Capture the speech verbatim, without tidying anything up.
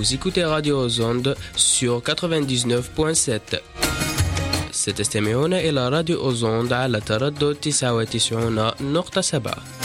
Vous écoutez Radio Ozonde sur quatre-vingt-dix-neuf point sept. ستستمعون إلى راديو أوزوند على تردد تسعة وتسعين نقطة سبعة.